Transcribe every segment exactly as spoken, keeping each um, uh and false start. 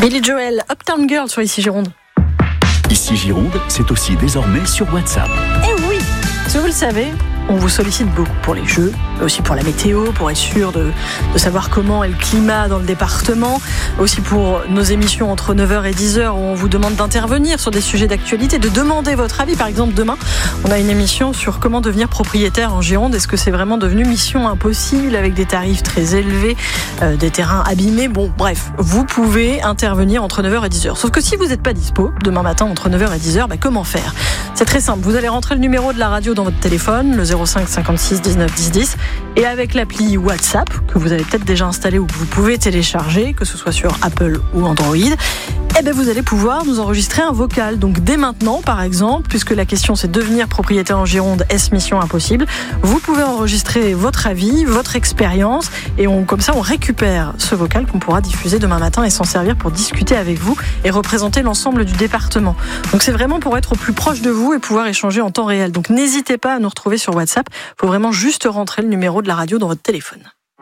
Billy Joel, Uptown Girl sur Ici Gironde. Ici Gironde, c'est aussi désormais sur WhatsApp. Eh oui, si vous le savez, on vous sollicite beaucoup pour les jeux, mais aussi pour la météo, pour être sûr de, de savoir comment est le climat dans le département, aussi pour nos émissions entre neuf heures et dix heures où on vous demande d'intervenir sur des sujets d'actualité, de demander votre avis. Par exemple, demain, on a une émission sur comment devenir propriétaire en Gironde. Est-ce que c'est vraiment devenu mission impossible avec des tarifs très élevés, euh, des terrains abîmés? Bon, bref, vous pouvez intervenir entre neuf heures et dix heures. Sauf que si vous n'êtes pas dispo demain matin entre neuf heures et dix heures, bah, comment faire? C'est très simple. Vous allez rentrer le numéro de la radio dans votre téléphone, le zéro cinq cinquante-six dix-neuf dix dix, et avec l'appli WhatsApp que vous avez peut-être déjà installée ou que vous pouvez télécharger, que ce soit sur Apple ou Android, eh bien vous allez pouvoir nous enregistrer un vocal. Donc dès maintenant, par exemple, puisque la question c'est devenir propriétaire en Gironde, est-ce mission impossible, vous pouvez enregistrer votre avis, votre expérience, et on, comme ça on récupère ce vocal qu'on pourra diffuser demain matin et s'en servir pour discuter avec vous et représenter l'ensemble du département. Donc c'est vraiment pour être au plus proche de vous et pouvoir échanger en temps réel. Donc n'hésitez pas à nous retrouver sur WhatsApp. Il faut vraiment juste rentrer le numéro de la radio dans votre téléphone.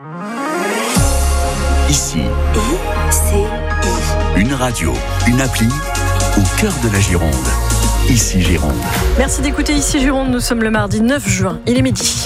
Ici, I, C, I. Une radio, une appli au cœur de la Gironde. Ici Gironde. Merci d'écouter Ici Gironde. Nous sommes le mardi neuf juin. Il est midi.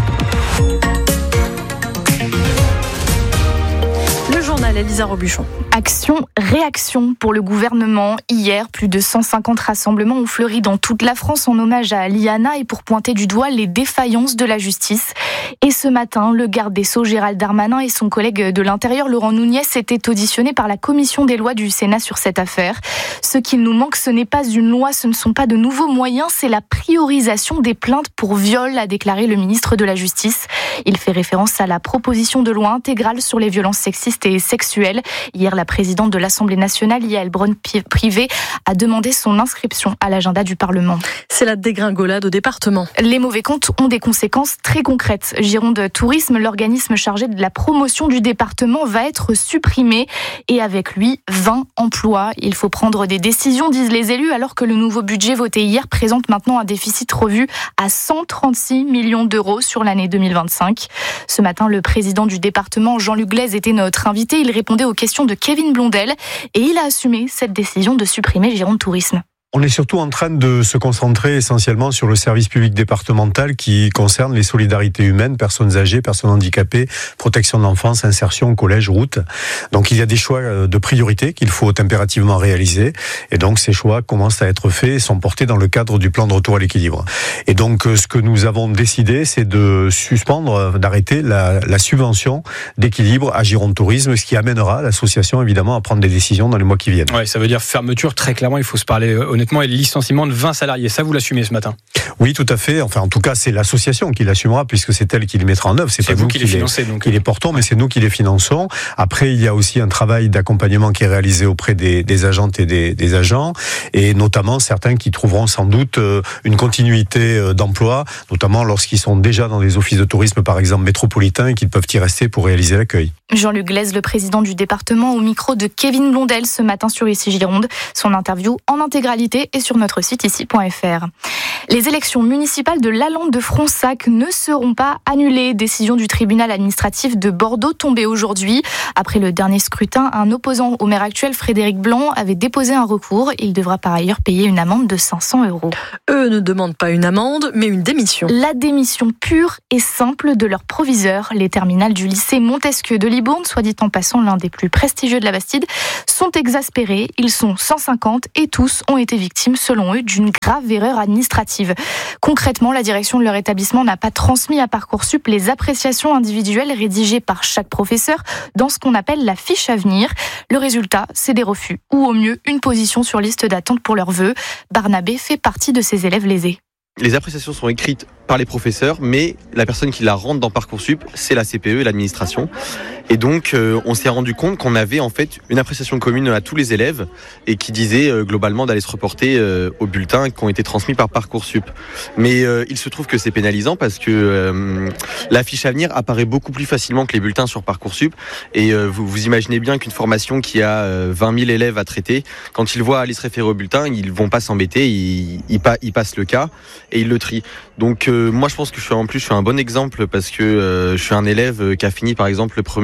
Le journal Elisa Robuchon. Action, réaction pour le gouvernement. Hier, plus de cent cinquante rassemblements ont fleuri dans toute la France en hommage à Liana et pour pointer du doigt les défaillances de la justice. Et ce matin, le garde des Sceaux Gérald Darmanin et son collègue de l'Intérieur Laurent Nunez étaient auditionnés par la commission des lois du Sénat sur cette affaire. Ce qu'il nous manque, ce n'est pas une loi, ce ne sont pas de nouveaux moyens, c'est la priorisation des plaintes pour viol, a déclaré le ministre de la Justice. Il fait référence à la proposition de loi intégrale sur les violences sexistes et sexuelles. Hier, la présidente de l'Assemblée nationale, Yaël Braun-Pivet, a demandé son inscription à l'agenda du Parlement. C'est la dégringolade au département. Les mauvais comptes ont des conséquences très concrètes. Gironde Tourisme, l'organisme chargé de la promotion du département, va être supprimé et avec lui, vingt emplois. Il faut prendre des décisions, disent les élus, alors que le nouveau budget voté hier présente maintenant un déficit revu à cent trente-six millions d'euros sur l'année deux mille vingt-cinq. Ce matin, le président du département, Jean-Luc Glaise, était notre invité. Il répondait aux questions de Kevin Blondel et il a assumé cette décision de supprimer Gironde Tourisme. On est surtout en train de se concentrer essentiellement sur le service public départemental qui concerne les solidarités humaines, personnes âgées, personnes handicapées, protection de l'enfance, insertion, collège, route. Donc il y a des choix de priorité qu'il faut impérativement réaliser et donc ces choix commencent à être faits et sont portés dans le cadre du plan de retour à l'équilibre. Et donc ce que nous avons décidé, c'est de suspendre, d'arrêter la, la subvention d'équilibre à Gironde Tourisme, ce qui amènera l'association évidemment à prendre des décisions dans les mois qui viennent. Ouais, ça veut dire fermeture, très clairement, il faut se parler honnêtement. Et le licenciement de vingt salariés. Ça, vous l'assumez ce matin? Oui, tout à fait. Enfin, en tout cas, c'est l'association qui l'assumera puisque c'est elle qui le mettra en œuvre. C'est, c'est pas vous nous qui les financez, donc. Qui les portons, mais c'est nous qui les finançons. Après, il y a aussi un travail d'accompagnement qui est réalisé auprès des, des agentes et des, des agents, et notamment certains qui trouveront sans doute une continuité d'emploi, notamment lorsqu'ils sont déjà dans des offices de tourisme, par exemple métropolitains, et qu'ils peuvent y rester pour réaliser l'accueil. Jean-Luc Glaise, le président du département, au micro de Kevin Blondel ce matin sur Ici Gironde. Son interview en intégralité est sur notre site ici point f r. Les élections municipales de Lalande de Fronsac ne seront pas annulées. Décision du tribunal administratif de Bordeaux tombée aujourd'hui. Après le dernier scrutin, un opposant au maire actuel, Frédéric Blanc, avait déposé un recours. Il devra par ailleurs payer une amende de cinq cents euros. Eux ne demandent pas une amende, mais une démission. La démission pure et simple de leur proviseur. Les terminales du lycée Montesquieu de Libourne, soit dit en passant l'un des plus prestigieux de la Bastide, sont exaspérés. Ils sont cent cinquante et tous ont été victimes, selon eux, d'une grave erreur administrative. Concrètement, la direction de leur établissement n'a pas transmis à Parcoursup les appréciations individuelles rédigées par chaque professeur dans ce qu'on appelle la fiche à venir. Le résultat, c'est des refus ou au mieux une position sur liste d'attente pour leurs vœux. Barnabé fait partie de ces élèves lésés. Les appréciations sont écrites par les professeurs, mais la personne qui la rentre dans Parcoursup, c'est la C P E et l'administration. Et donc, euh, on s'est rendu compte qu'on avait en fait une appréciation commune à tous les élèves et qui disait euh, globalement d'aller se reporter euh, aux bulletins qui ont été transmis par Parcoursup. Mais euh, il se trouve que c'est pénalisant parce que euh, la fiche à venir apparaît beaucoup plus facilement que les bulletins sur Parcoursup. Et euh, vous, vous imaginez bien qu'une formation qui a euh, vingt mille élèves à traiter, quand ils voient aller se référer au bulletin, ils vont pas s'embêter, ils, ils, ils passent le cas et ils le trient. Donc euh, moi je pense que je suis en plus je suis un bon exemple parce que euh, je suis un élève qui a fini par exemple le premier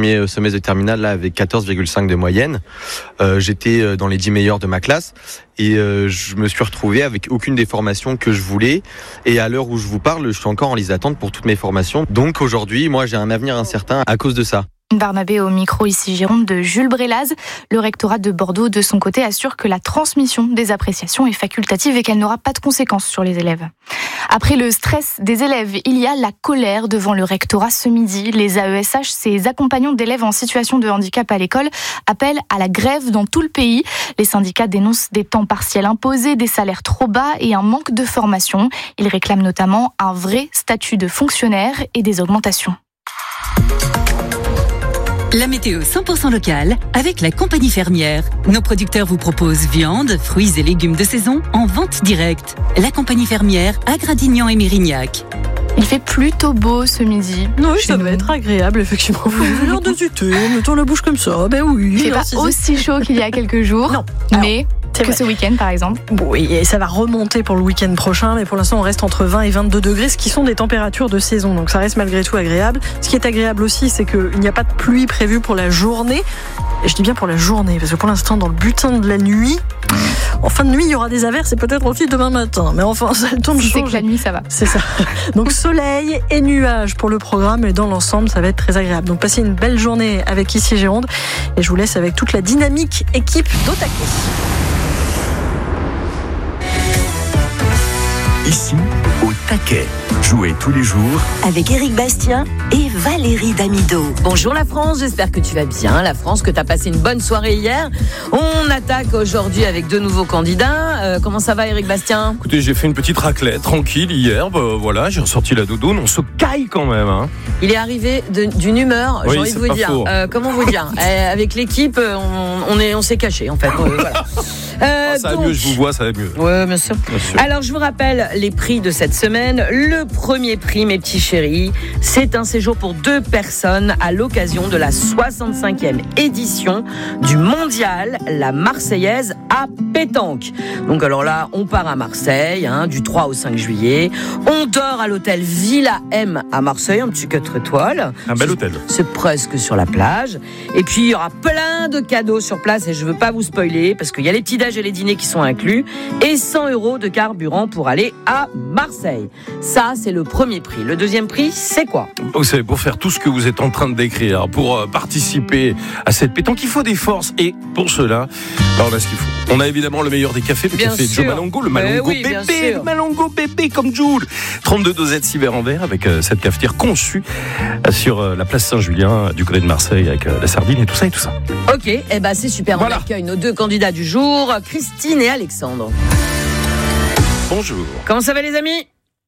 premier semestre de terminale là avec quatorze virgule cinq de moyenne. Euh, j'étais dans les dix meilleurs de ma classe et euh, je me suis retrouvé avec aucune des formations que je voulais. Et à l'heure où je vous parle, je suis encore en liste d'attente pour toutes mes formations. Donc aujourd'hui, moi, j'ai un avenir incertain à cause de ça. Barnabé au micro ici Gironde de Jules Brélaz. Le rectorat de Bordeaux, de son côté, assure que la transmission des appréciations est facultative et qu'elle n'aura pas de conséquences sur les élèves. Après le stress des élèves, il y a la colère devant le rectorat ce midi. Les A E S H, ces accompagnants d'élèves en situation de handicap à l'école, appellent à la grève dans tout le pays. Les syndicats dénoncent des temps partiels imposés, des salaires trop bas et un manque de formation. Ils réclament notamment un vrai statut de fonctionnaire et des augmentations. La météo cent pour cent locale avec la compagnie fermière. Nos producteurs vous proposent viande, fruits et légumes de saison en vente directe. La compagnie fermière à Gradignan et Mérignac. Il fait plutôt beau ce midi. Oui, ça va être agréable, effectivement. Vous avez l'air d'hésiter, mettons la bouche comme ça. Ben oui. Il fait pas aussi chaud qu'il y a quelques jours. Non. Mais que vrai. Ce week-end, par exemple. Oui, et ça va remonter pour le week-end prochain, mais pour l'instant, on reste entre vingt et vingt-deux degrés, ce qui sont des températures de saison. Donc ça reste malgré tout agréable. Ce qui est agréable aussi, c'est qu'il n'y a pas de pluie prévue pour la journée. Et je dis bien pour la journée, parce que pour l'instant, dans le butin de la nuit, en fin de nuit, il y aura des averses et peut-être aussi demain matin. Mais enfin, ça le temps de changer. C'est que la nuit, ça va. C'est ça. Donc soleil et nuages pour le programme, et dans l'ensemble, ça va être très agréable. Donc passez une belle journée avec Ici Gironde, et je vous laisse avec toute la dynamique équipe d'Otake. Ici, au taquet. Jouez tous les jours avec Éric Bastien et Valérie Damido. Bonjour la France, j'espère que tu vas bien. La France, que tu as passé une bonne soirée hier. On attaque aujourd'hui avec deux nouveaux candidats. Euh, comment ça va Éric Bastien ? Écoutez, j'ai fait une petite raclette tranquille hier. Bah, voilà, j'ai ressorti la doudoune. On se caille quand même. Hein. Il est arrivé de, d'une humeur, oui, j'ai envie de vous dire. Euh, comment vous dire euh, Avec l'équipe, on, on, est, on s'est caché en fait. Euh, voilà. Euh, ah, ça donc... va mieux, je vous vois, ça va mieux. Oui, bien sûr. bien sûr. Alors, je vous rappelle les prix de cette semaine. Le premier prix, mes petits chéris, c'est un séjour pour deux personnes à l'occasion de la soixante-cinquième édition du Mondial La Marseillaise à pétanque. Donc, alors là, on part à Marseille, hein, du trois au cinq juillet. On dort à l'hôtel Villa M à Marseille, un petit quatre étoiles. Un bel hôtel. C'est presque sur la plage. Et puis, il y aura plein de cadeaux sur place et je veux pas vous spoiler parce qu'il y a les petits déj et les dîners qui sont inclus et cent euros de carburant pour aller à Marseille. Ça, c'est le premier prix. Le deuxième prix, c'est quoi ? Vous savez, pour faire tout ce que vous êtes en train de décrire, pour euh, participer à cette pétanque, il faut des forces. Et pour cela, bah, on a ce qu'il faut. On a évidemment le meilleur des cafés, le bien café sûr. Joe Malongo, le Malongo oui, bébé, le Malongo bébé comme Jules. trente-deux dosettes six verres en verre avec euh, cette cafetière conçue euh, sur euh, la place Saint-Julien du côté de Marseille avec euh, la sardine et tout ça et tout ça. Ok, et eh ben c'est super. Voilà. On accueille nos deux candidats du jour, Christine et Alexandre. Bonjour. Comment ça va les amis ?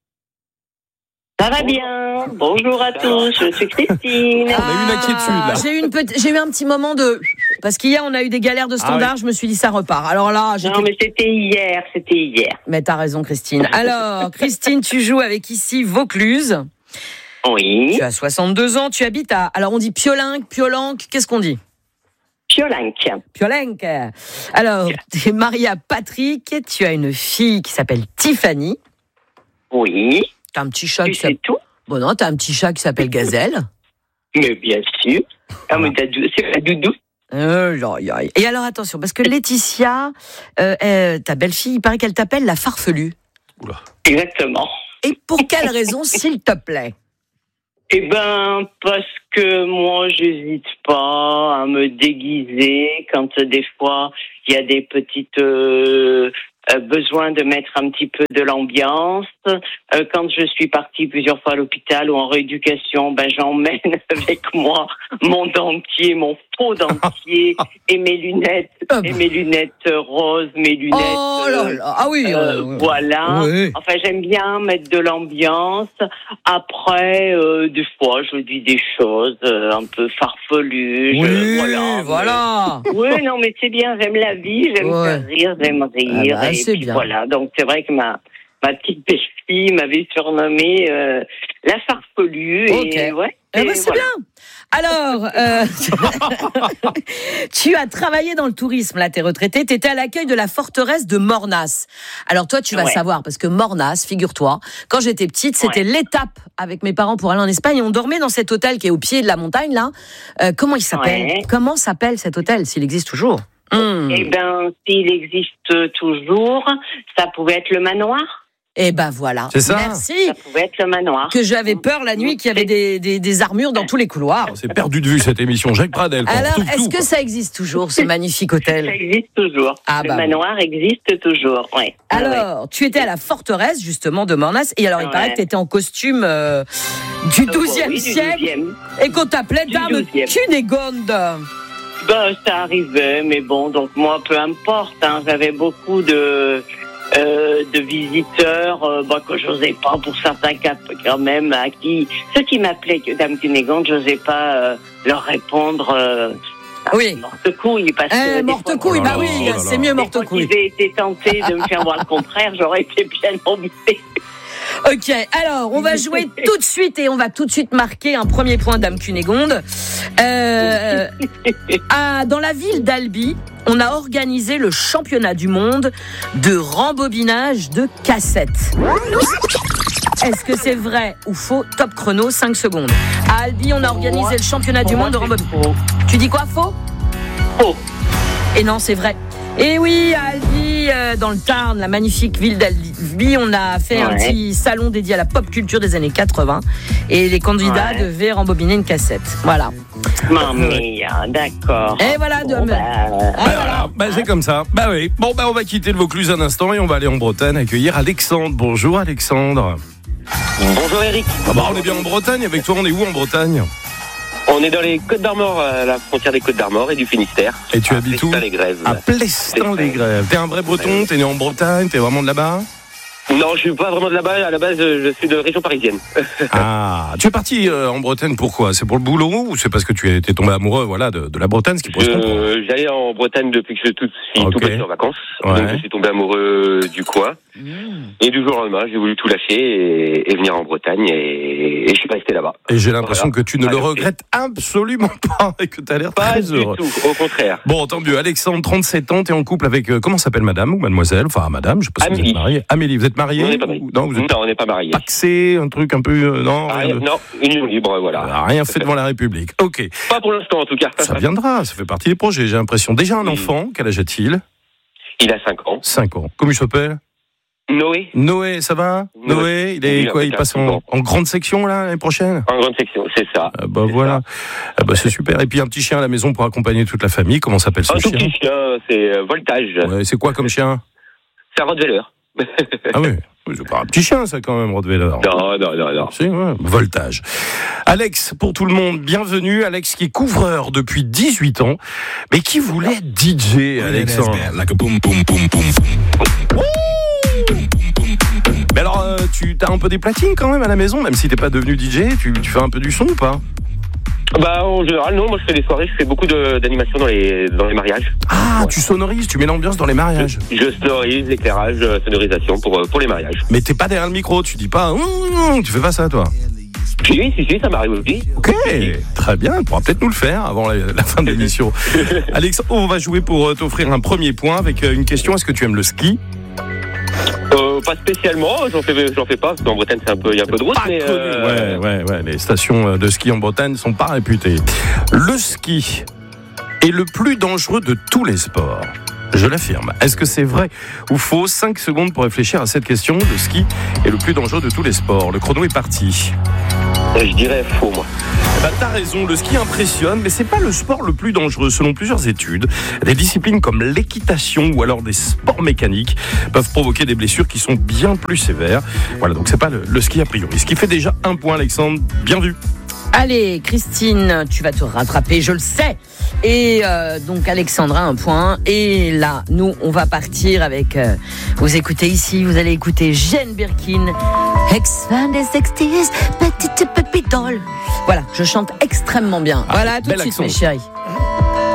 Ça va bien. Bonjour à tous, je suis Christine. Ah, on a eu une inquiétude là. J'ai eu, une petite, j'ai eu un petit moment de... Parce qu'hier, on a eu des galères de standard, ah oui. Je me suis dit ça repart. Alors là, j'étais... Non mais c'était hier, c'était hier. Mais t'as raison Christine. Alors, Christine, tu joues avec ici Vaucluse. Oui. Tu as soixante-deux ans, tu habites à... Alors on dit Piolinque, Piolenque, qu'est-ce qu'on dit ? Piolinque. Piolinque. Alors, tu es mariée à Patrick, tu as une fille qui s'appelle Tiffany. Oui. T'as un petit chat tu qui s'appelle... tout Bon non, t'as un petit chat qui s'appelle Gazelle. Mais bien sûr. Ah, mais t'as dou... c'est pas doudou. Euh, Et alors attention, parce que Laetitia, euh, euh, ta belle-fille, il paraît qu'elle t'appelle la farfelue. Oula. Exactement. Et pour quelle raison, s'il te plaît ? Eh ben, parce que moi, j'hésite pas à me déguiser quand euh, des fois, il y a des petites... Euh, Euh, besoin de mettre un petit peu de l'ambiance. Euh, quand je suis partie plusieurs fois à l'hôpital ou en rééducation, ben j'emmène avec moi mon dentier, mon faux dentier et mes lunettes, et mes lunettes roses, mes lunettes. Oh là là, ah oui. Euh, euh, voilà. Oui. Enfin, j'aime bien mettre de l'ambiance. Après, euh, des fois, je dis des choses euh, un peu farfelues. Oui, je, voilà. voilà. Mais... Oui, non, mais c'est bien. J'aime la vie, j'aime ouais. faire rire, j'aime rire. Ah bah, et c'est puis bien. Voilà. Donc c'est vrai que ma ma petite belle-fille m'avait surnommée euh, la farfelue. Ok. Et ouais. Eh et ben, c'est voilà. bien. Alors, euh, tu as travaillé dans le tourisme, là, t'es retraité, t'étais à l'accueil de la forteresse de Mornas. Alors toi, tu vas Ouais. savoir, parce que Mornas, figure-toi, quand j'étais petite, c'était Ouais. l'étape avec mes parents pour aller en Espagne, et on dormait dans cet hôtel qui est au pied de la montagne, là. Euh, comment il s'appelle Ouais. Comment s'appelle cet hôtel, s'il existe toujours? Hmm. Eh ben, s'il existe toujours, ça pouvait être le manoir. Eh ben voilà. C'est ça. Merci. Ça pouvait être le manoir. Que j'avais peur la nuit qu'il y avait des, des, des armures dans tous les couloirs. On s'est perdu de vue cette émission. Jacques Pradel. quoi. Alors, Tout, est-ce tout, que quoi. ça existe toujours, ce magnifique Ça hôtel? existe toujours. Ah, le bah, manoir existe toujours. Ouais. Ah, ouais. Alors, tu étais à la forteresse, justement, de Mornas, et alors il Ouais. paraît que tu étais en costume euh, du douzième Oui, du siècle, douzième. et qu'on t'appelait Du Dame douzième. Cunégonde. Ben, ça arrivait, mais bon, donc moi, peu importe. Hein, j'avais beaucoup de euh, de visiteurs euh, ben, que j'osais pas, pour certains cas, quand même, à qui ceux qui m'appelaient que Dame Cunégonde, j'osais pas euh, leur répondre. Euh, Oui. morte couille, parce que Eh, des morte fois, couille, Oh bah là oui, là, oh là c'est là. mieux des morte fois couille. qu'ils aient été tentés de me faire voir le contraire, j'aurais été bien embêtée. Ok, alors on va jouer tout de suite et on va tout de suite marquer un premier point, Dame Cunégonde. Euh, à, dans la ville d'Albi, on a organisé le championnat du monde de rembobinage de cassettes. Est-ce que c'est vrai ou faux? Top chrono, cinq secondes. À Albi, on a organisé le championnat du Pour monde de moi, rembobinage. c'est faux. Tu dis quoi, faux? Faux. Et non, c'est vrai. Et oui, à Albi, euh, dans le Tarn, la magnifique ville d'Albi, on a fait un Ouais. petit salon dédié à la pop culture des années quatre-vingts. Et les candidats Ouais. devaient rembobiner une cassette. Voilà. Mamma mia, d'accord. Et voilà, Bon, de... bah, Ah, Bah, voilà. voilà. Bah, c'est comme ça. Bah oui. Bon, bah, on va quitter le Vaucluse un instant et on va aller en Bretagne accueillir Alexandre. Bonjour, Alexandre. Bonjour Eric. Ah bah, on est bien en Bretagne. Avec toi, on est où en Bretagne? On est dans les Côtes d'Armor, à la frontière des Côtes d'Armor et du Finistère. Et tu habites où? Plestin-les-Grèves. À Plestin-les-Grèves. T'es un vrai breton? T'es né en Bretagne? T'es vraiment de là-bas? Non, je suis pas vraiment de là-bas. À la base, je suis de région parisienne. Ah, tu es parti euh, en Bretagne pourquoi? C'est pour le boulot ou c'est parce que tu es t'es tombé amoureux voilà de, de la Bretagne, ce qui pourrait se comprendre? Je- J'allais en Bretagne depuis que je suis tout, suis Ok. tout petit en vacances. Ouais. Donc je suis tombé amoureux du coin. Et du jour au lendemain, j'ai voulu tout lâcher et, et venir en Bretagne et, et je suis resté là-bas. Et j'ai l'impression Voilà. que tu ne le Allez, ok. regrettes absolument pas et que tu as l'air Pas très du heureux. tout, au contraire. Bon, tant mieux. Alexandre, trente-sept ans, t'es en couple avec, euh, comment s'appelle madame ou mademoiselle? Enfin, madame, je sais pas si vous Amélie. êtes mariée. Amélie, vous êtes mariée? On n'est pas mariés. ou- Non, vous êtes Non, on n'est pas mariés. paxé, un truc un peu, euh, non? Ah, rien de- non, union libre, voilà. Ah, rien fait devant la République. Ok. Pas pour l'instant en tout cas. Ça viendra, ça fait partie des projets, j'ai l'impression. Déjà un Oui. enfant, quel âge a-t-il? Il a cinq ans. cinq ans. Comment il s'appelle? Noé, Noé, ça va? Noé. Noé, il est Il a quoi? Il peut-être passe un en, bon. en grande section, là, l'année prochaine? en grande section, c'est ça. Ah bah C'est voilà. Ah bah c'est super. Et puis un petit chien à la maison pour accompagner toute la famille. Comment s'appelle ce Un tout chien? petit chien, c'est euh, Voltage. Ouais, c'est quoi comme chien? C'est un Rottweiler. Ah oui, oui, c'est pas un petit chien ça quand même, Rottweiler. Non, non, non, non. Si, ouais. Voltage. Alex, pour tout le monde, bienvenue. Alex qui est couvreur depuis dix-huit ans, mais qui voulait être D J, Alexandre. Wouh. Mais alors, euh, tu as un peu des platines quand même à la maison, même si t'es pas devenu D J, tu, tu fais un peu du son ou pas? Bah, en général, non. Moi, je fais des soirées, je fais beaucoup de- d'animations dans les, dans les mariages. Ah, tu sonorises, tu mets l'ambiance dans les mariages. Je sonorise, éclairage, euh, sonorisation pour, euh, pour les mariages. Mais t'es pas derrière le micro, tu dis pas, hum, hum, tu fais pas ça toi. Si, si, si, ça m'arrive aussi. Ok, très bien, on pourra peut-être nous le faire avant la, la fin de l'émission. Alex, on va jouer pour euh, t'offrir un premier point avec euh, une question. Est-ce que tu aimes le ski? Euh, pas spécialement, j'en fais, j'en fais pas, parce qu'en Bretagne, c'est un peu, il y a un peu de route, Pas mais, connu. euh, Ouais, ouais, ouais, les stations de ski en Bretagne sont pas réputées. Le ski est le plus dangereux de tous les sports. Je l'affirme. Est-ce que c'est vrai ou faux? cinq secondes pour réfléchir à cette question. Le ski est le plus dangereux de tous les sports. Le chrono est parti. je dirais faux, moi. Bah, t'as raison, le ski impressionne, mais c'est pas le sport le plus dangereux. Selon plusieurs études, des disciplines comme l'équitation ou alors des sports mécaniques peuvent provoquer des blessures qui sont bien plus sévères. Voilà, donc c'est pas le, le ski a priori. Ce qui fait déjà un point, Alexandre. Bien vu. Allez, Christine, tu vas te rattraper, je le sais. Et euh, donc Alexandra, un point. Et là, nous, on va partir avec... Euh, vous écoutez ici, vous allez écouter Jane Birkin, ex-fan des sixties, petite pépitole. Voilà, je chante extrêmement bien. Ah, voilà, tout de bel suite, accent. mes chéris.